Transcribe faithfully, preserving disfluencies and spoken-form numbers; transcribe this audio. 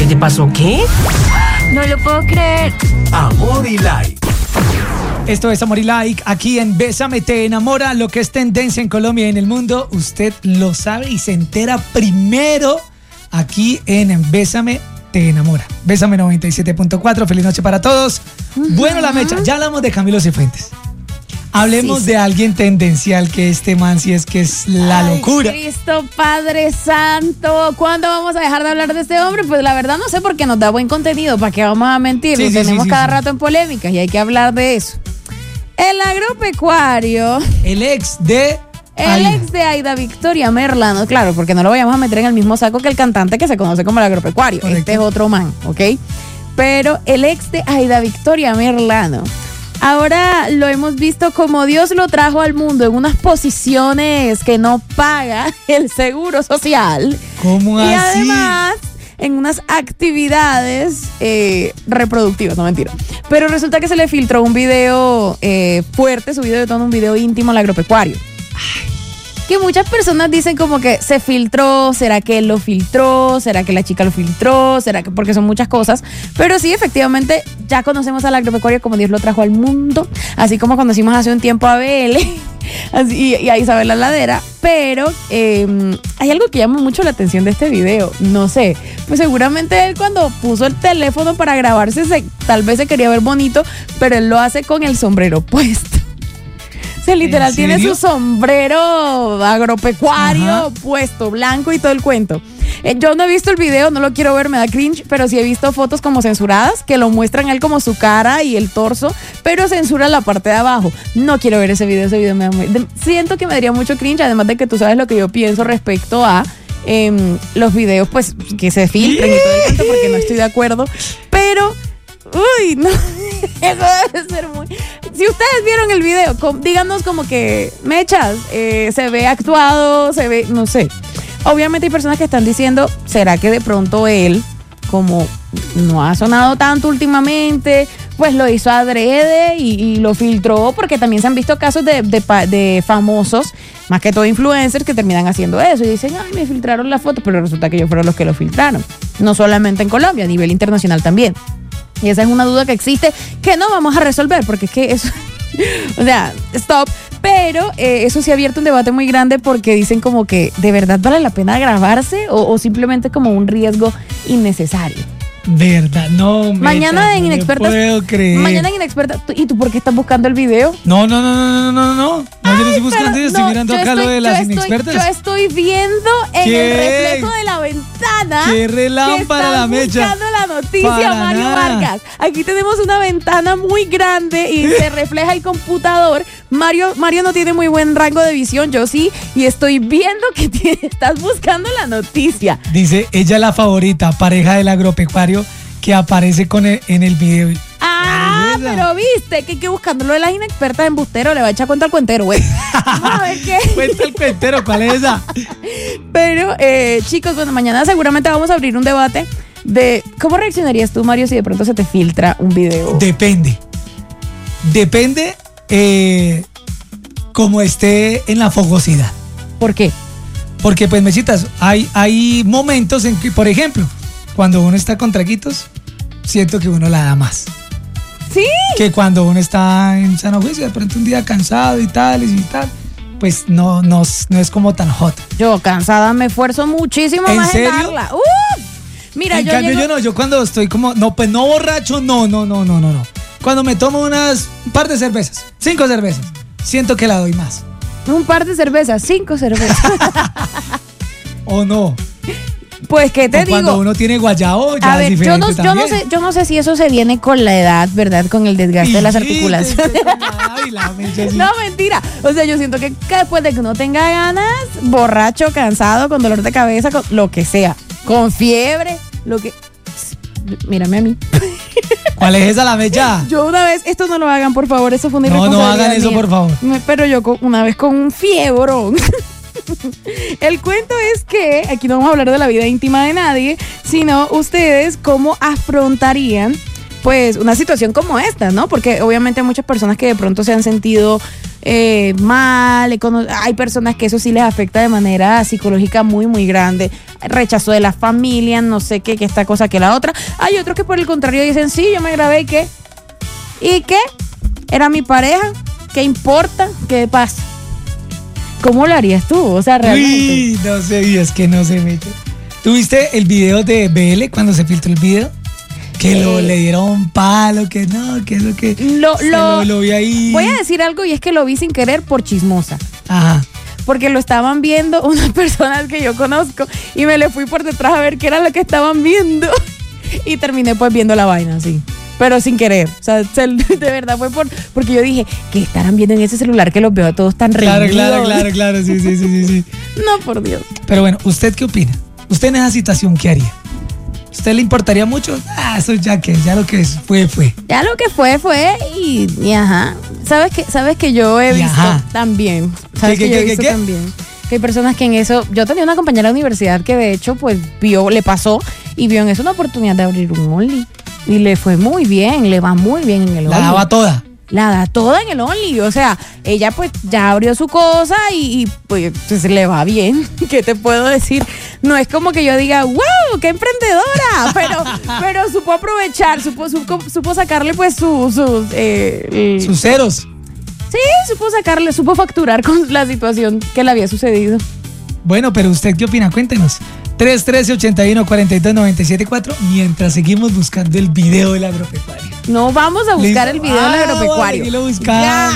te pasó qué? No lo puedo creer. Amor y Like. Esto es Amor y Like, aquí en Bésame Te Enamora, lo que es tendencia en Colombia y en el mundo. Usted lo sabe y se entera primero aquí en Bésame Te Enamora. Bésame noventa y siete punto cuatro, feliz noche para todos. Uh-huh. Bueno, la mecha, ya hablamos de Camilo Cifuentes. Hablemos sí, sí. de alguien tendencial, que este man sí es que es la Ay, locura. Cristo Padre Santo, ¿cuándo vamos a dejar de hablar de este hombre? Pues la verdad no sé, porque nos da buen contenido, ¿para qué vamos a mentir? Sí, Lo sí, tenemos sí, sí, cada sí. rato en polémicas y hay que hablar de eso. El agropecuario, El ex de el Aida. ex de Aida Victoria Merlano, claro, porque no lo vayamos a meter en el mismo saco que el cantante que se conoce como el agropecuario. Correcto. Este es otro man, ¿ok? Pero el ex de Aida Victoria Merlano, ahora lo hemos visto como Dios lo trajo al mundo en unas posiciones que no paga el seguro social. ¿Cómo Y así? además en unas actividades eh, reproductivas, no mentira. Pero resulta que se le filtró un video eh, fuerte, subido de tono, un video íntimo al agropecuario. Ay, que muchas personas dicen como que se filtró, ¿será que él lo filtró? ¿Será que la chica lo filtró? ¿Será que? Porque son muchas cosas. Pero sí, efectivamente, ya conocemos al agropecuario como Dios lo trajo al mundo, así como conocimos hace un tiempo a Bele así, y a Isabel la Ladera. Pero eh, hay algo que llama mucho la atención de este video. No sé, pues seguramente él cuando puso el teléfono para grabarse, se, tal vez se quería ver bonito, pero él lo hace con el sombrero puesto. O sea, literal, tiene su sombrero agropecuario Ajá. puesto, blanco y todo el cuento. Eh, yo no he visto el video, no lo quiero ver, me da cringe, pero sí he visto fotos como censuradas que lo muestran a él como su cara y el torso, pero censura la parte de abajo. No quiero ver ese video, ese video me da muy... De, siento que me daría mucho cringe, además de que tú sabes lo que yo pienso respecto a eh, los videos, pues, que se filtren y todo el cuento, porque no estoy de acuerdo, pero... Uy, no, eso debe ser muy... Si ustedes vieron el video, com, díganos como que, mechas, eh, se ve actuado, se ve, no sé. Obviamente hay personas que están diciendo, ¿será que de pronto él, como no ha sonado tanto últimamente, pues lo hizo adrede y, y lo filtró? Porque también se han visto casos de, de, de famosos, más que todo influencers, que terminan haciendo eso y dicen, ay, me filtraron la foto, pero resulta que ellos fueron los que lo filtraron. No solamente en Colombia, a nivel internacional también. Y esa es una duda que existe, que no vamos a resolver, porque es que eso, o sea, stop. Pero eh, eso sí ha abierto un debate muy grande, porque dicen como que ¿de verdad vale la pena grabarse o, o simplemente como un riesgo innecesario? Verdad, no, mañana mecha, en no Inexpertas. puedo creer. Mañana en Inexpertas. ¿Y tú por qué estás buscando el video? No, no, no, no, no, no, no. No, Ay, yo no estoy buscando, pero, yo estoy no, mirando yo acá estoy, lo de las yo estoy, Inexpertas. Yo estoy viendo en ¿Qué? el reflejo de la ventana. ¡Qué relámpara la mecha! Buscando la noticia, Para Mario nada. Vargas. Aquí tenemos una ventana muy grande y se refleja el computador. Mario, Mario no tiene muy buen rango de visión, yo sí, y estoy viendo que tiene, estás buscando la noticia. Dice, ella la favorita, pareja del agropecuario que aparece con el, en el video. Ah, Ay, pero viste que hay que buscando lo de las Inexpertas en Bustero, le va a echar cuenta al cuentero, güey. Vamos a ver qué. Cuenta el cuentero, ¿cuál es esa? Pero, eh, chicos, bueno, mañana seguramente vamos a abrir un debate de cómo reaccionarías tú, Mario, si de pronto se te filtra un video. Depende. Depende eh, como esté en la fogosidad. ¿Por qué? Porque, pues, mesitas, hay, hay momentos en que, por ejemplo, cuando uno está con traguitos, siento que uno la da más. ¿Sí? Que cuando uno está en sano juicio, de pronto un día cansado y tal, y tal, pues no, no, no es como tan hot. Yo, cansada, me esfuerzo muchísimo ¿En más serio? en darla. ¡Uh! Mira, en yo cambio, llego... yo no, yo cuando estoy como, no, pues no borracho, no, no, no, no, no, no. Cuando me tomo unas, un par de cervezas, cinco cervezas, siento que la doy más. Un par de cervezas, cinco cervezas. ¿O no? Pues, ¿qué te o cuando digo? uno tiene guayao, ya A ver, es yo diferente no, yo, no también. sé, yo no sé si eso se viene con la edad, ¿verdad? Con el desgaste de las Y- articulaciones. Ay, la mecha, sí. No, mentira. O sea, yo siento que después de que uno tenga ganas, borracho, cansado, con dolor de cabeza, con lo que sea, con fiebre, lo que... Mírame a mí. ¿Cuál es esa la mecha? Yo una vez, esto no lo hagan, por favor, eso fue una No, no irresponsabilidad hagan eso, mía. por favor. Me- Pero yo con- una vez con un fiebrón. El cuento es que aquí no vamos a hablar de la vida íntima de nadie, sino ustedes cómo afrontarían pues una situación como esta, ¿no? Porque obviamente hay muchas personas que de pronto se han sentido eh, mal, hay personas que eso sí les afecta de manera psicológica muy, muy grande, rechazo de la familia, no sé qué, que esta cosa, que la otra. Hay otros que por el contrario dicen, sí, yo me grabé y qué, ¿y qué? Era mi pareja, ¿qué importa? ¿Qué pasa? ¿Cómo lo harías tú? O sea, realmente. Uy, no sé, y es que no se mete. ¿Tuviste el video de B L cuando se filtró el video? Que eh, lo le dieron un palo, que no, que es lo que. Lo, lo, lo, lo vi ahí. Voy a decir algo y es que lo vi sin querer por chismosa. Ajá. Porque lo estaban viendo unas personas que yo conozco y me le fui por detrás a ver qué era lo que estaban viendo. Y terminé pues viendo la vaina, así. Pero sin querer, o sea, de verdad fue por porque yo dije, ¿qué estarán viendo en ese celular que los veo a todos tan Claro, reunidos? claro, claro, claro, sí, sí, sí, sí, sí. No, por Dios. Pero bueno, ¿usted qué opina? ¿Usted en esa situación qué haría? ¿Usted le importaría mucho? Ah, eso ya que, ya lo que fue, fue. Ya lo que fue, fue y, y ajá. ¿Sabes que, sabes que yo he Y visto ajá. también? ¿Sabes ¿Qué, que qué, yo he qué, visto qué? también? Que hay personas que en eso... Yo tenía una compañera de universidad que de hecho pues vio, le pasó y vio en eso una oportunidad de abrir un Only. Y le fue muy bien, le va muy bien en el La Only. daba toda. La da toda en el Only, o sea, ella pues ya abrió su cosa y, y pues, pues le va bien. ¿Qué te puedo decir? No es como que yo diga, wow, qué emprendedora, pero, pero supo aprovechar, supo, supo, supo sacarle pues sus... Su, eh, Sus ceros. sí, supo sacarle, supo facturar con la situación que le había sucedido. Bueno, pero ¿usted qué opina? Cuéntenos. tres uno tres, ocho uno, cuatro dos, nueve siete cuatro mientras seguimos buscando el video del agropecuario. No vamos a buscar Listo. el video del Ah, agropecuario. vale, aquí lo buscamos. Ya.